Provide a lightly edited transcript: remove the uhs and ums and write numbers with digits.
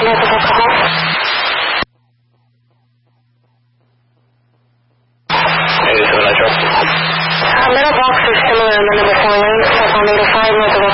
Middle box is similar in the number 4 lane, southbound 805 north of